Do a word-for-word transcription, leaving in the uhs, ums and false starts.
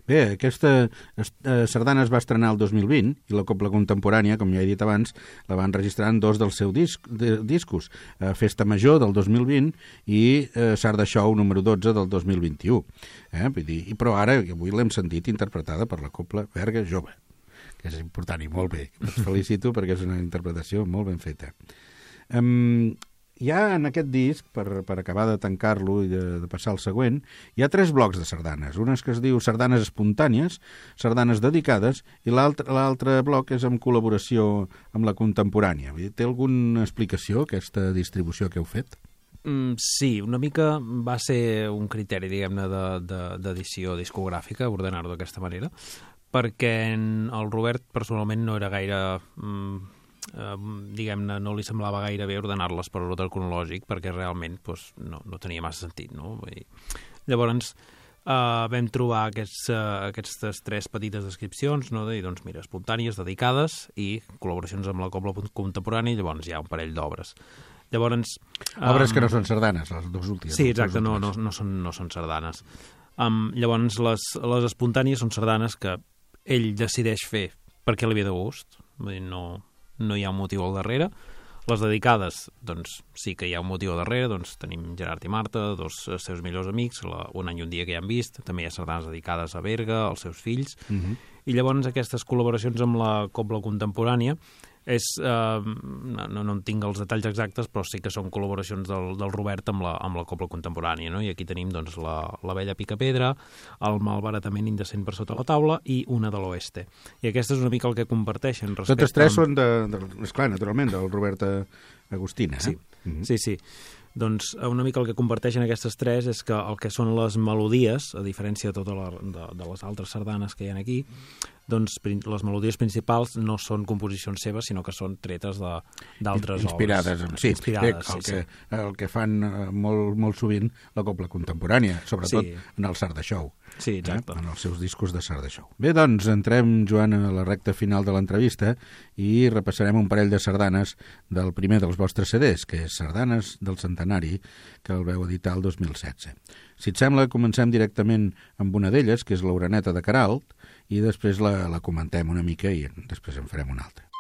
Bé, aquesta eh, sardana es va estrenar el dos mil vint i la Cobla Contemporània, com ja he dit abans, la van registrar en dos dels seus disc, de, discos, eh, Festa Major del dos mil vint i eh, Sarda Show número dotze del dos mil vint-i-u. Eh? Vull dir, i però ara, avui l'hem sentit interpretada per la Cobla Berga Jove, que és important i molt bé. Els felicito perquè és una interpretació molt ben feta. Um, Ja en aquest disc, per, per acabar de tancar-lo i de, de passar al següent, hi ha tres blocs de sardanes. Unes que es diu sardanes espontànies, sardanes dedicades, i l'altre bloc és en col·laboració amb la contemporània. Té alguna explicació, aquesta distribució que heu fet? Mm, sí, una mica va ser un criteri, diguem-ne, d'edició de, de, discogràfica, ordenar-ho d'aquesta manera, perquè el Robert personalment no era gaire... Mm, Uh, diguem-ne, no li semblava gaire bé ordenar-les per ordre cronològic perquè realment pues, no, no tenia massa sentit, no? I llavors uh, vam trobar aquests, uh, aquestes tres petites descripcions, no? De, doncs mira, espontànies, dedicades i col·laboracions amb la Cobla Contemporània, i llavors hi ha un parell d'obres. Llavors... Obres um, que no són sardanes, les dues últimes. Sí, exacte, no, no, no, són, no són sardanes. Um, llavors, les, les espontànies són sardanes que ell decideix fer perquè li ve de gust, vull dir, no... no hi ha un motiu al darrere. Les dedicades, doncs sí que hi ha un motiu al darrere, doncs tenim Gerard i Marta, dos seus millors amics, la, un any i un dia que ja hem vist, també hi ha sardanes dedicades a Berga, als seus fills, uh-huh. I llavors aquestes col·laboracions amb la Cobla Contemporània és, eh, no, no en tinc els detalls exactes, però sí que són col·laboracions del, del Robert amb la, amb la Cobla Contemporània, no? I aquí tenim doncs, la, la Vella Picapedra, el Malbaratament indecent per sota la taula i una de l'Oeste. I aquesta és una mica el que comparteixen. Totes tres amb... són, de, de, esclar, naturalment, del Robert Agustina. Eh? Sí, mm-hmm. sí, sí. Doncs una mica el que comparteixen aquestes tres és que el que són les melodies, a diferència de, tota la, de, de les altres sardanes que hi ha aquí, doncs les melodies principals no són composicions seves, sinó que són tretes d'altres obres. Inspirades, sí. Inspirades, el, sí, que, sí. el que fan molt, molt sovint la Cobla Contemporània, sobretot sí. En el Sarda Show. Sí, exacte. Eh? En els seus discos de Sarda Show. Bé, doncs, entrem, Joan, a la recta final de l'entrevista i repassarem un parell de sardanes del primer dels vostres C Ds, que és Sardanes del Centenari, que el veu editar el dos mil setze. Si et sembla, comencem directament amb una d'elles, que és l'Oreneta de Queralt, i després la, la comentem una mica i després en farem una altra.